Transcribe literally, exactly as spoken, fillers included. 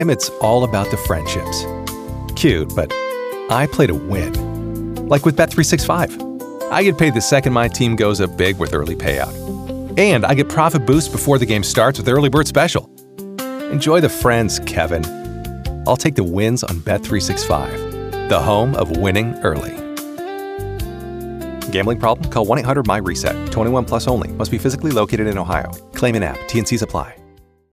It's all about the friendships. Cute, but I play to win. Like with Bet three sixty-five. I get paid the second my team goes up big with early payout. And I get profit boost before the game starts with Early Bird Special. Enjoy the friends, Kevin. I'll take the wins on Bet three sixty-five, the home of winning early. Gambling problem? Call one eight hundred M Y RESET. twenty-one plus only. Must be physically located in Ohio. Claim in app. T N Cs apply.